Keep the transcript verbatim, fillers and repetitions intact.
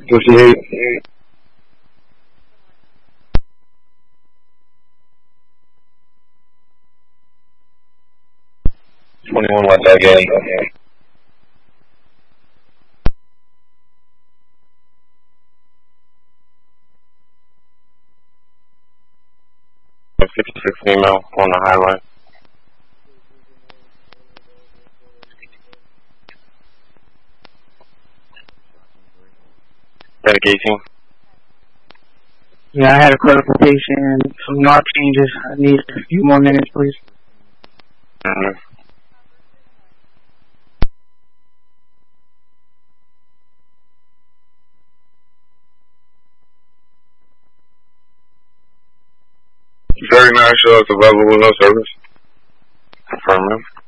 fifty-eight. twenty-one West Allegheny. fifty-six female on the highway. Medication. Yeah, I had a clarification and some knob changes. I need a few more minutes, please. Mm-hmm. thirty-nine shows available, no service. Affirmative.